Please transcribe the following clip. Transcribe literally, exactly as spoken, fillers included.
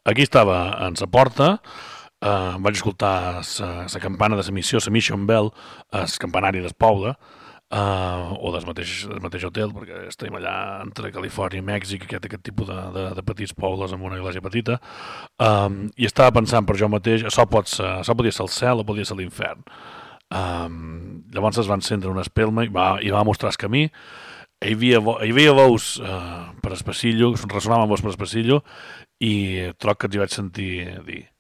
aquí estava en sa porta, eh, vaig escoltar la campana de la missió, la Mission Bell, el campanari del poble, uh, o del mateix, del mateix hotel, perquè estem allà entre Califòrnia i Mèxic, aquest, aquest tipus de, de, de petits pobles amb una església petita, um, i estava pensant per jo mateix, això, pot ser, això podia ser el cel o podia ser l'infern. Um, llavors es va encendre una espelma i va, i va mostrar el camí. Hi havia, hi havia veus uh, per el passillo, ressonaven veus per el passillo, i troc que els hi vaig sentir dir